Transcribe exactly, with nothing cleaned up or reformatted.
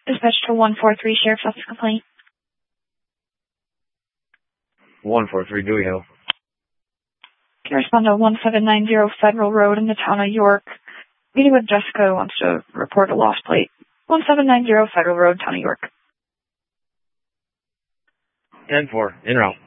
Dispatch to one four three, Sheriff's Office complaint. one four three, Dewey Hill. Can you respond to one seven nine zero Federal Road in the town of York? Meeting with Jessica wants to report a lost plate. one seven nine zero Federal Road, town of York. ten four, en route.